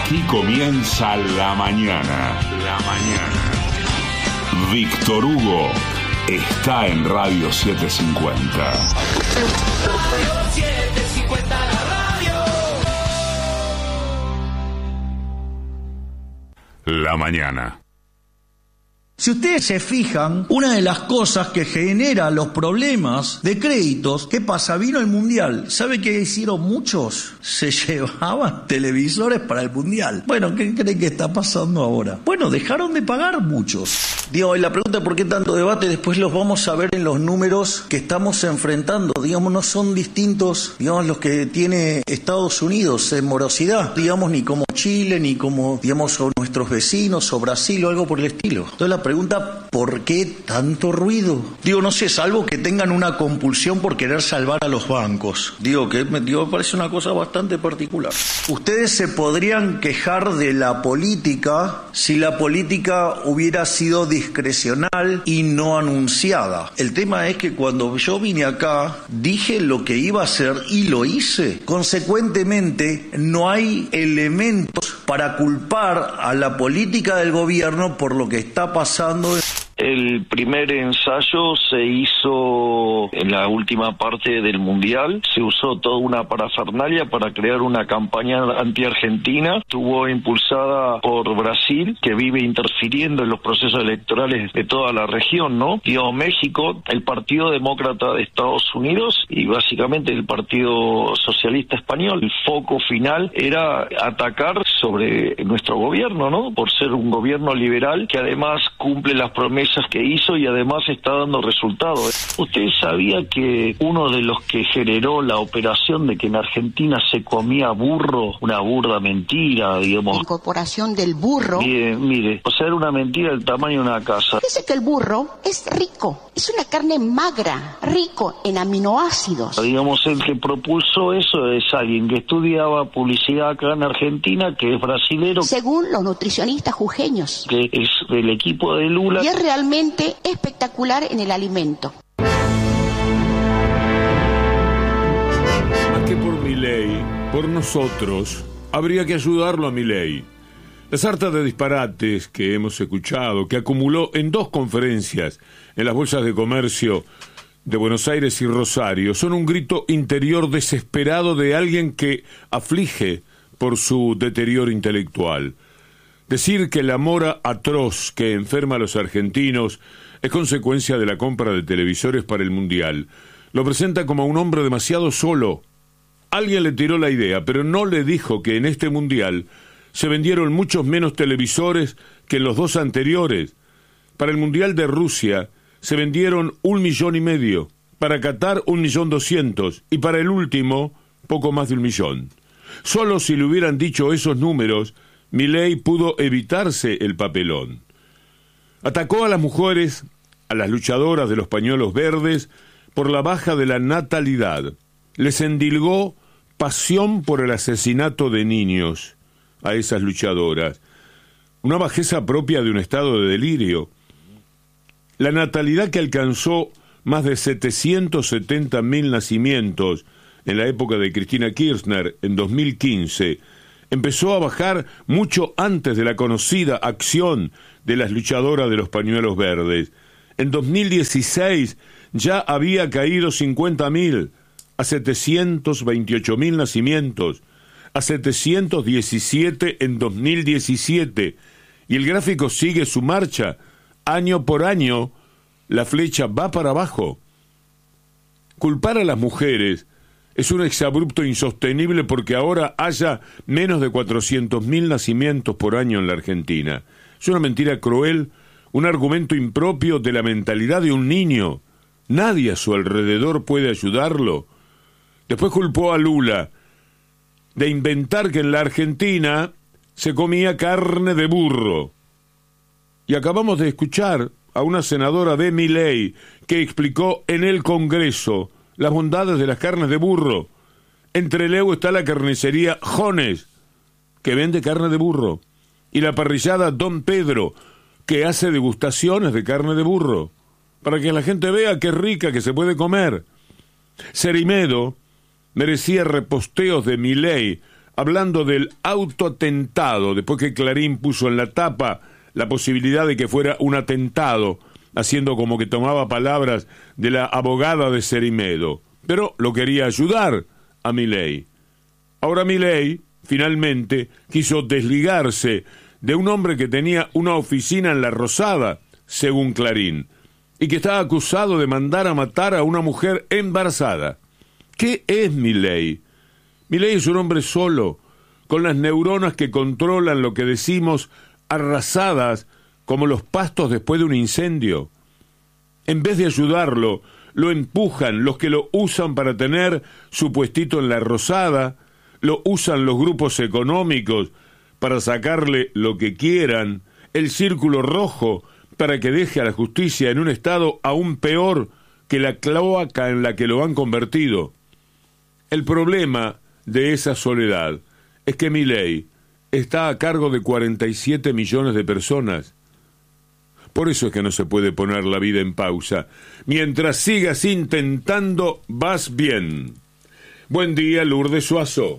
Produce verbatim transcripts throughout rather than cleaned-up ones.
Aquí comienza La Mañana. La Mañana. Víctor Hugo está en Radio setecientos cincuenta. Radio setecientos cincuenta, la radio. La Mañana. Si ustedes se fijan, una de las cosas que genera los problemas de créditos, ¿qué pasa? Vino el Mundial. ¿Sabe qué hicieron muchos? Se llevaban televisores para el Mundial. Bueno, ¿qué creen que está pasando ahora? Bueno, dejaron de pagar muchos. Digo, y la pregunta ¿por qué tanto debate? Después los vamos a ver en los números que estamos enfrentando. Digamos, no son distintos, digamos, los que tiene Estados Unidos en morosidad. Digamos, ni como Chile, ni como, digamos, o nuestros vecinos, o Brasil, o algo por el estilo. Entonces la pregunta, ¿por qué tanto ruido? Digo, no sé, salvo que tengan una compulsión por querer salvar a los bancos. Digo, que me, digo, me parece una cosa bastante particular. Ustedes se podrían quejar de la política si la política hubiera sido discrecional y no anunciada. El tema es que cuando yo vine acá, dije lo que iba a hacer y lo hice. Consecuentemente, no hay elementos para culpar a la política del gobierno por lo que está pasando. El primer ensayo se hizo en la última parte del Mundial, se usó toda una parafernalia para crear una campaña anti-argentina, estuvo impulsada por Brasil, que vive interfiriendo en los procesos electorales de toda la región, ¿no? Dio México, el Partido Demócrata de Estados Unidos y básicamente el Partido Socialista Español. El foco final era atacar sobre nuestro gobierno, ¿no? Por ser un gobierno liberal que además cumple las promesas que hizo y además está dando resultados. ¿Usted sabía que uno de los que generó la operación de que en Argentina se comía burro, una burda mentira, digamos? La incorporación del burro. Mire, mire, o sea, era una mentira del tamaño de una casa. Dice que el burro es rico, es una carne magra, rico en aminoácidos. Digamos, el que propuso eso es alguien que estudiaba publicidad acá en Argentina, que es brasilero. Según los nutricionistas jujeños. Que es del equipo de Lula. Y es realmente espectacular en el alimento. Más que por Milei, por nosotros, habría que ayudarlo a Milei. La sarta de disparates que hemos escuchado, que acumuló en dos conferencias en las bolsas de comercio de Buenos Aires y Rosario, son un grito interior desesperado de alguien que aflige por su deterioro intelectual. Decir que la mora atroz que enferma a los argentinos es consecuencia de la compra de televisores para el Mundial lo presenta como un hombre demasiado solo. Alguien le tiró la idea, pero no le dijo que en este Mundial se vendieron muchos menos televisores que en los dos anteriores. Para el Mundial de Rusia se vendieron un millón y medio, para Qatar un millón doscientos y para el último poco más de un millón. Solo si le hubieran dicho esos números, Milei pudo evitarse el papelón. Atacó a las mujeres, a las luchadoras de los pañuelos verdes, por la baja de la natalidad. Les endilgó pasión por el asesinato de niños a esas luchadoras. Una bajeza propia de un estado de delirio. La natalidad que alcanzó más de setecientos setenta mil nacimientos en la época de Cristina Kirchner en dos mil quince, empezó a bajar mucho antes de la conocida acción de las luchadoras de los pañuelos verdes. En dos mil dieciséis ya había caído cincuenta mil a setecientos veintiocho mil nacimientos, a setecientos diecisiete en dos mil diecisiete, y el gráfico sigue su marcha. Año por año, la flecha va para abajo. Culpar a las mujeres es un exabrupto insostenible porque ahora haya menos de cuatrocientos mil nacimientos por año en la Argentina. Es una mentira cruel, un argumento impropio de la mentalidad de un niño. Nadie a su alrededor puede ayudarlo. Después culpó a Lula de inventar que en la Argentina se comía carne de burro. Y acabamos de escuchar a una senadora de Milei que explicó en el Congreso las bondades de las carnes de burro. Entre luego está la carnicería Jones, que vende carne de burro, y la parrillada Don Pedro, que hace degustaciones de carne de burro, para que la gente vea qué rica que se puede comer. Cerimedo merecía reposteos de Milei hablando del autoatentado, después que Clarín puso en la tapa la posibilidad de que fuera un atentado, haciendo como que tomaba palabras de la abogada de Cerimedo, pero lo quería ayudar a Milei. Ahora Milei, finalmente, quiso desligarse de un hombre que tenía una oficina en La Rosada, según Clarín, y que está acusado de mandar a matar a una mujer embarazada. ¿Qué es Milei? Milei es un hombre solo, con las neuronas que controlan lo que decimos arrasadas como los pastos después de un incendio. En vez de ayudarlo, lo empujan los que lo usan para tener su puestito en La Rosada, lo usan los grupos económicos para sacarle lo que quieran, el círculo rojo para que deje a la justicia en un estado aún peor que la cloaca en la que lo han convertido. El problema de esa soledad es que Milei está a cargo de cuarenta y siete millones de personas. Por eso es que no se puede poner la vida en pausa. Mientras sigas intentando, vas bien. Buen día, Lourdes Suazo.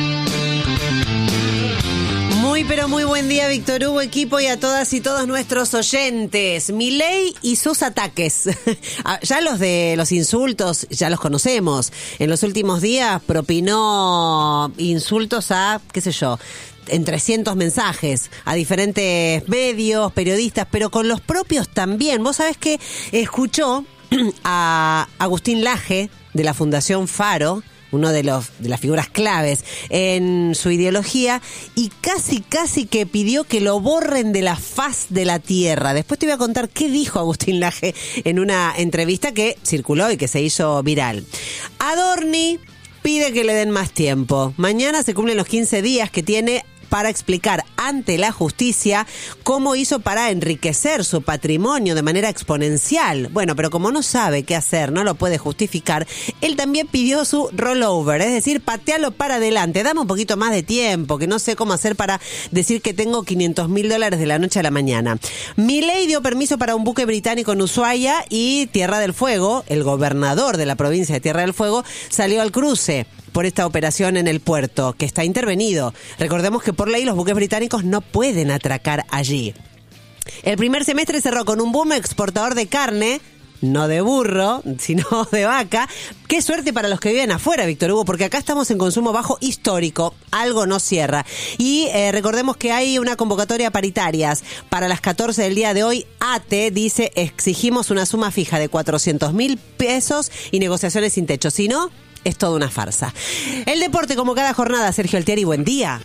Muy pero muy buen día, Víctor Hugo, equipo, y a todas y todos nuestros oyentes. Milei y sus ataques. Ya los de los insultos, ya los conocemos. En los últimos días propinó insultos a, qué sé yo, en trescientos mensajes a diferentes medios, periodistas, pero con los propios también. Vos sabés que escuchó a Agustín Laje, de la Fundación Faro, uno de los de las figuras claves en su ideología, y casi casi que pidió que lo borren de la faz de la tierra. Después te voy a contar qué dijo Agustín Laje en una entrevista que circuló y que se hizo viral. Adorni pide que le den más tiempo. Mañana se cumplen los quince días que tiene para explicar ante la justicia cómo hizo para enriquecer su patrimonio de manera exponencial. Bueno, pero como no sabe qué hacer, no lo puede justificar, él también pidió su rollover, es decir, patealo para adelante, dame un poquito más de tiempo, que no sé cómo hacer para decir que tengo quinientos mil dólares de la noche a la mañana. Milei dio permiso para un buque británico en Ushuaia y Tierra del Fuego, el gobernador de la provincia de Tierra del Fuego, salió al cruce por esta operación en el puerto, que está intervenido. Recordemos que por ley los buques británicos no pueden atracar allí. El primer semestre cerró con un boom exportador de carne, no de burro, sino de vaca. Qué suerte para los que viven afuera, Víctor Hugo, porque acá estamos en consumo bajo histórico. Algo no cierra. Y eh, recordemos que hay una convocatoria a paritarias para las catorce del día de hoy. A T E dice, exigimos una suma fija de cuatrocientos mil pesos y negociaciones sin techo. Si no, es toda una farsa. El deporte como cada jornada, Sergio Altieri, buen día.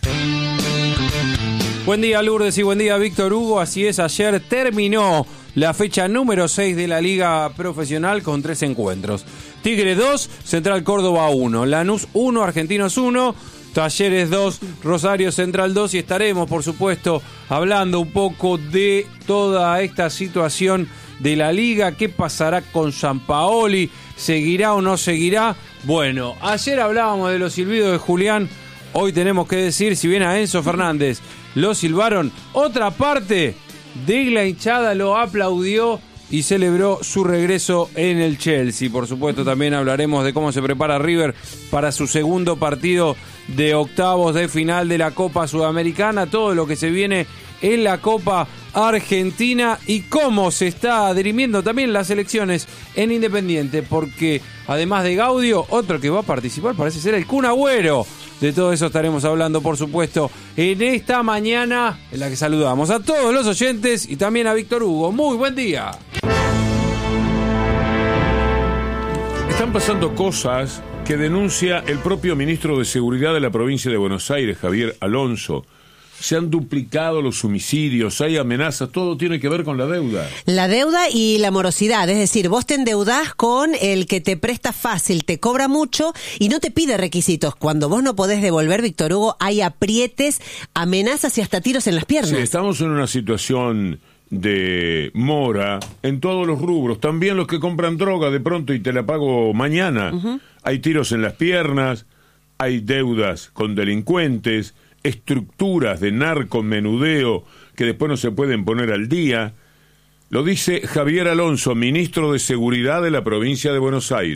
Buen día, Lourdes, y buen día, Víctor Hugo. Así es, ayer terminó la fecha número seis de la Liga Profesional con tres encuentros. Tigre dos, Central Córdoba uno, Lanús uno, Argentinos uno, Talleres dos, Rosario Central dos, y estaremos, por supuesto, hablando un poco de toda esta situación de la Liga. ¿Qué pasará con Sampaoli? ¿Seguirá o no seguirá? Bueno, ayer hablábamos de los silbidos de Julián. Hoy tenemos que decir, si bien a Enzo Fernández lo silbaron, otra parte de la hinchada lo aplaudió y celebró su regreso en el Chelsea. Por supuesto, también hablaremos de cómo se prepara River para su segundo partido de octavos de final de la Copa Sudamericana, todo lo que se viene en la Copa Argentina y cómo se está dirimiendo también las elecciones en Independiente, porque además de Gaudio, otro que va a participar parece ser el Kun Agüero. De todo eso estaremos hablando, por supuesto, en esta mañana en la que saludamos a todos los oyentes y también a Víctor Hugo. Muy buen día. Están pasando cosas que denuncia el propio ministro de Seguridad de la provincia de Buenos Aires, Javier Alonso. Se han duplicado los homicidios, hay amenazas, todo tiene que ver con la deuda. La deuda y la morosidad, es decir, vos te endeudás con el que te presta fácil, te cobra mucho y no te pide requisitos. Cuando vos no podés devolver, Víctor Hugo, hay aprietes, amenazas y hasta tiros en las piernas. Sí, estamos en una situación de mora en todos los rubros, también los que compran droga de pronto y te la pago mañana. Uh-huh. Hay tiros en las piernas, hay deudas con delincuentes, estructuras de narcomenudeo que después no se pueden poner al día. Lo dice Javier Alonso, ministro de Seguridad de la provincia de Buenos Aires.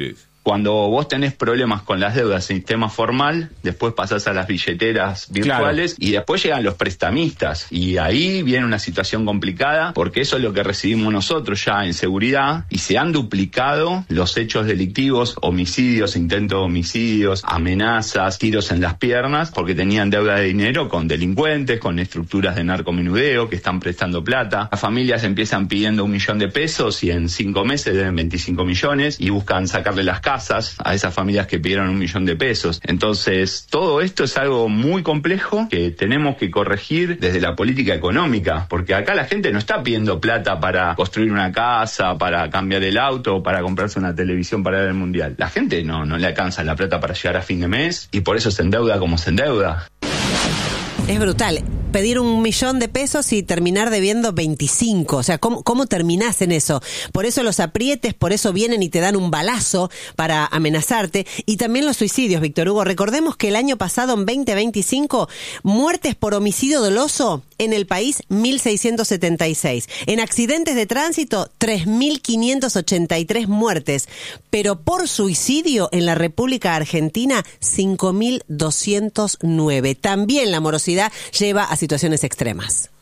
Cuando vos tenés problemas con las deudas en sistema formal, después pasás a las billeteras virtuales, claro, y después llegan los prestamistas. Y ahí viene una situación complicada, porque eso es lo que recibimos nosotros ya en seguridad, y se han duplicado los hechos delictivos, homicidios, intentos de homicidios, amenazas, tiros en las piernas, porque tenían deuda de dinero con delincuentes, con estructuras de narcomenudeo que están prestando plata. Las familias empiezan pidiendo un millón de pesos y en cinco meses deben veinticinco millones y buscan sacarle las casas a esas familias que pidieron un millón de pesos. Entonces, todo esto es algo muy complejo que tenemos que corregir desde la política económica, porque acá la gente no está pidiendo plata para construir una casa, para cambiar el auto, para comprarse una televisión para ver el mundial. La gente no, no le alcanza la plata para llegar a fin de mes y por eso se endeuda como se endeuda. Es brutal. Pedir un millón de pesos y terminar debiendo veinticinco. O sea, ¿cómo, cómo terminás en eso? Por eso los aprietes, por eso vienen y te dan un balazo para amenazarte. Y también los suicidios, Víctor Hugo. Recordemos que el año pasado, en veinte veinticinco, muertes por homicidio doloso en el país, mil seiscientos setenta y seis. En accidentes de tránsito, tres mil quinientos ochenta y tres muertes. Pero por suicidio en la República Argentina, cinco mil doscientos nueve. También la morosidad lleva a situaciones extremas.